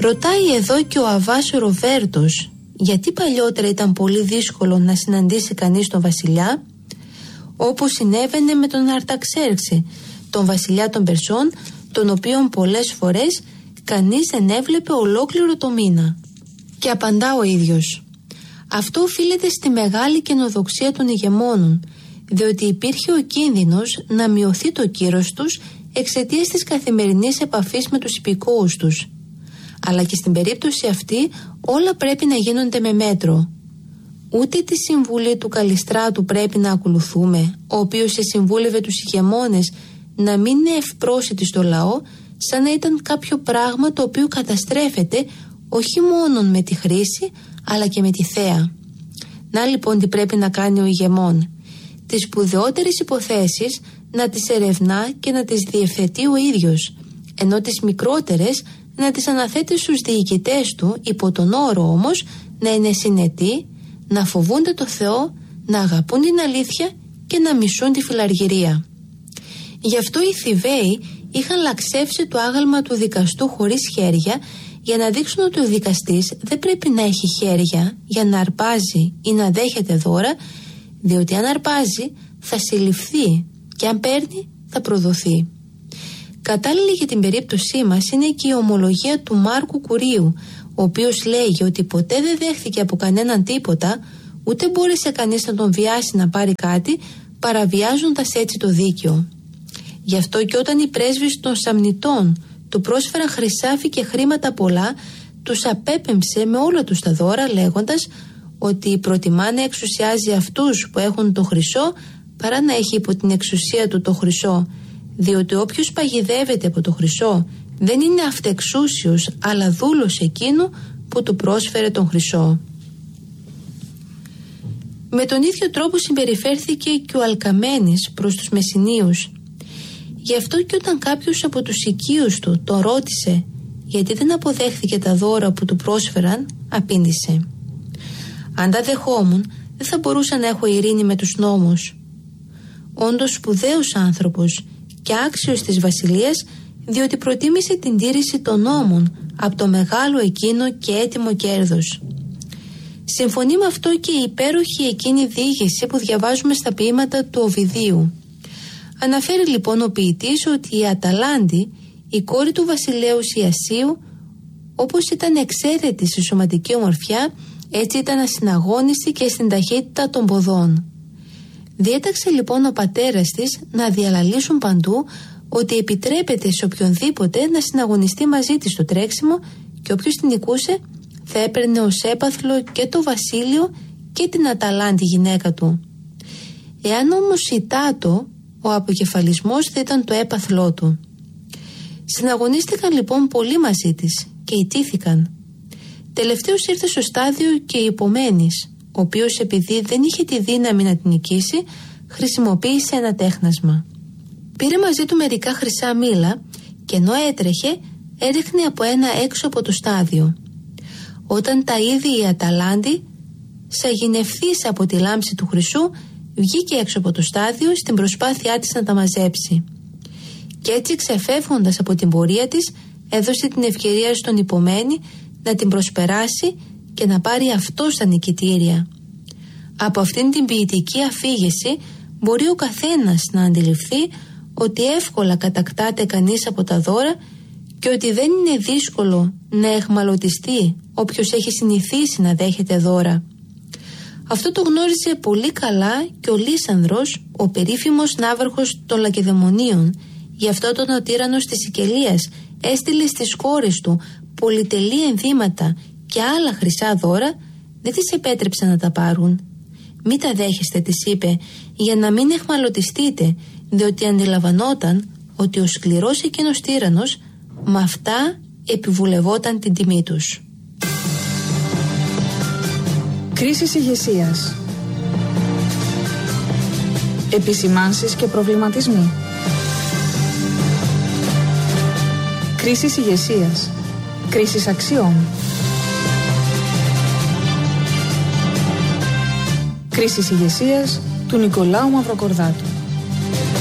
Ρωτάει εδώ και ο Αβάς ο Ροβέρτος γιατί παλιότερα ήταν πολύ δύσκολο να συναντήσει κανείς τον βασιλιά, όπως συνέβαινε με τον Αρταξέρξη, τον βασιλιά των Περσών, τον οποίον πολλές φορές κανείς δεν έβλεπε ολόκληρο το μήνα. Και απαντά ο ίδιος: αυτό οφείλεται στη μεγάλη καινοδοξία των ηγεμόνων, διότι υπήρχε ο κίνδυνος να μειωθεί το κύρος τους εξαιτίας της καθημερινής επαφής με τους υπηκόους τους. Αλλά και στην περίπτωση αυτή όλα πρέπει να γίνονται με μέτρο. Ούτε τη συμβουλή του Καλιστράτου πρέπει να ακολουθούμε, ο οποίος συμβούλευε τους ηγεμόνες να μην είναι ευπρόσιτοι στο λαό, σαν να ήταν κάποιο πράγμα το οποίο καταστρέφεται όχι μόνο με τη χρήση, αλλά και με τη θέα. Να λοιπόν τι πρέπει να κάνει ο ηγεμόν: τις σπουδαιότερες υποθέσεις να τις ερευνά και να τις διευθετεί ο ίδιος, ενώ τις μικρότερες να τις αναθέτει στους διοικητές του, υπό τον όρο όμως να είναι συνετοί, να φοβούνται το Θεό, να αγαπούν την αλήθεια και να μισούν τη φιλαργυρία. Γι' αυτό οι Θηβαίοι είχαν λαξεύσει το άγαλμα του δικαστού χωρίς χέρια, για να δείξουν ότι ο δικαστής δεν πρέπει να έχει χέρια για να αρπάζει ή να δέχεται δώρα, διότι αν αρπάζει θα συλληφθεί και αν παίρνει θα προδοθεί. Κατάλληλη για την περίπτωσή μας είναι και η ομολογία του Μάρκου Κουρίου, ο οποίος λέγει ότι ποτέ δεν δέχθηκε από κανέναν τίποτα, ούτε μπόρεσε κανείς να τον βιάσει να πάρει κάτι, παραβιάζοντας έτσι το δίκαιο. Γι' αυτό και όταν οι πρέσβεις των Σαμνητών του πρόσφεραν χρυσάφι και χρήματα πολλά, τους απέπεμψε με όλα τους τα δώρα, λέγοντας ότι προτιμά να εξουσιάζει αυτούς που έχουν το χρυσό παρά να έχει υπό την εξουσία του το χρυσό, διότι όποιος παγιδεύεται από το χρυσό δεν είναι αυτεξούσιος, αλλά δούλος εκείνου που του πρόσφερε τον χρυσό. Με τον ίδιο τρόπο συμπεριφέρθηκε και ο Αλκαμένης προς τους Μεσσηνίους. Γι' αυτό και όταν κάποιος από τους οικείους του τον ρώτησε γιατί δεν αποδέχθηκε τα δώρα που του πρόσφεραν, απήντησε: αν τα δεχόμουν δεν θα μπορούσα να έχω ειρήνη με τους νόμους. Όντως σπουδαίος άνθρωπος και άξιος της βασιλείας, διότι προτίμησε την τήρηση των νόμων από το μεγάλο εκείνο και έτοιμο κέρδος. Συμφωνεί με αυτό και η υπέροχη εκείνη διήγηση που διαβάζουμε στα ποίηματα του Οβιδίου. Αναφέρει λοιπόν ο ποιητής ότι η Αταλάντη, η κόρη του βασιλέως Ιασίου, όπως ήταν εξαίρετη στη σωματική ομορφιά, έτσι ήταν ασυναγώνιστη και στην ταχύτητα των ποδών. Διέταξε λοιπόν ο πατέρας της να διαλαλήσουν παντού ότι επιτρέπεται σε οποιονδήποτε να συναγωνιστεί μαζί της στο τρέξιμο, και όποιος την νικούσε θα έπαιρνε ως έπαθλο και το βασίλειο και την Αταλάντη γυναίκα του. Εάν όμως ητάτο, ο αποκεφαλισμός θα ήταν το έπαθλό του. Συναγωνίστηκαν λοιπόν πολύ μαζί της και ητήθηκαν. Τελευταίος ήρθε στο στάδιο και η Υπομένης, ο οποίος επειδή δεν είχε τη δύναμη να την νικήσει, χρησιμοποίησε ένα τέχνασμα. Πήρε μαζί του μερικά χρυσά μήλα και ενώ έτρεχε, έριχνε από ένα έξω από το στάδιο. Όταν τα είδε η Αταλάντη, σαγηνευθής από τη λάμψη του χρυσού, βγήκε έξω από το στάδιο στην προσπάθειά της να τα μαζέψει. Και έτσι, ξεφεύγοντας από την πορεία της, έδωσε την ευκαιρία στον Υπομένη να την προσπεράσει και να πάρει αυτός τα νικητήρια. Από αυτήν την ποιητική αφήγηση μπορεί ο καθένας να αντιληφθεί ότι εύκολα κατακτάται κανείς από τα δώρα και ότι δεν είναι δύσκολο να εχμαλωτιστεί όποιος έχει συνηθίσει να δέχεται δώρα. Αυτό το γνώριζε πολύ καλά και ο Λύσανδρος, ο περίφημος ναύαρχος των Λακεδαιμονίων. Γι' αυτό τον ο τύραννος της Σικελίας έστειλε στις κόρες του πολυτελή ενδύματα και άλλα χρυσά δώρα, δεν τις επέτρεψε να τα πάρουν. «Μη τα δέχεστε», της είπε, «για να μην εχμαλωτιστείτε», διότι αντιλαμβανόταν ότι ο σκληρός εκείνος τύραννος με αυτά επιβουλευόταν την τιμή τους. Κρίσεις ηγεσίας. Επισημάνσεις και προβληματισμοί. Κρίσεις ηγεσίας. Κρίσεις αξιών. Κρίσεις ηγεσίας του Νικολάου Μαυροκορδάτου.